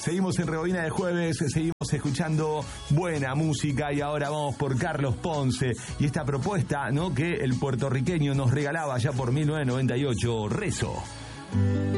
Seguimos en Rebobina de Jueves, seguimos escuchando buena música y ahora vamos por Carlos Ponce y esta propuesta, ¿no?, que el puertorriqueño nos regalaba ya por 1998, Rezo.